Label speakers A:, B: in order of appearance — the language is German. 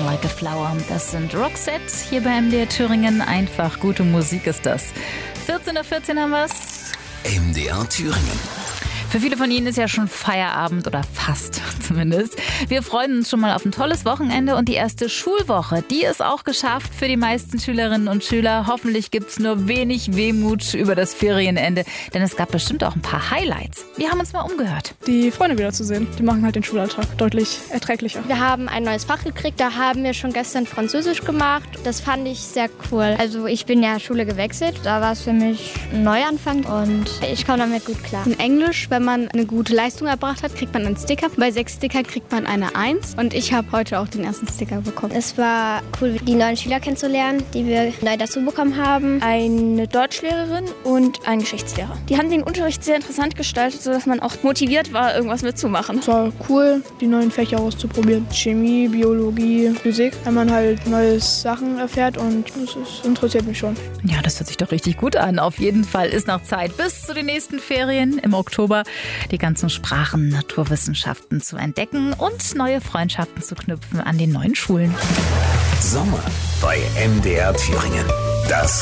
A: Like a Flower. Das sind Roxette hier bei MDR Thüringen. Einfach gute Musik ist das. 14:14 Uhr haben wir's.
B: MDR Thüringen.
A: Für viele von Ihnen ist ja schon Feierabend oder fast zumindest. Wir freuen uns schon mal auf ein tolles Wochenende und die erste Schulwoche, die ist auch geschafft für die meisten Schülerinnen und Schüler. Hoffentlich gibt's nur wenig Wehmut über das Ferienende, denn es gab bestimmt auch ein paar Highlights. Wir haben uns mal umgehört.
C: Die Freunde wiederzusehen, die machen halt den Schulalltag deutlich erträglicher.
D: Wir haben ein neues Fach gekriegt, da haben wir schon gestern Französisch gemacht. Das fand ich sehr cool. Also ich bin ja Schule gewechselt, da war es für mich ein Neuanfang und ich komme damit gut klar.
E: In Englisch, wenn man eine gute Leistung erbracht hat, kriegt man einen Sticker. Bei 6 Stickern kriegt man eine 1 und ich habe heute auch den ersten Sticker bekommen.
F: Es war cool, die neuen Schüler kennenzulernen, die wir neu dazu bekommen haben.
G: Eine Deutschlehrerin und ein Geschichtslehrer. Die haben den Unterricht sehr interessant gestaltet, sodass man auch motiviert war, irgendwas mitzumachen.
C: Es war cool, die neuen Fächer auszuprobieren. Chemie, Biologie, Physik, wenn man halt neue Sachen erfährt und das interessiert mich schon.
A: Ja, das hört sich doch richtig gut an. Auf jeden Fall ist noch Zeit bis zu den nächsten Ferien im Oktober, die ganzen Sprachen, Naturwissenschaften zu entdecken und neue Freundschaften zu knüpfen an den neuen Schulen.
B: Sommer bei MDR Thüringen. Das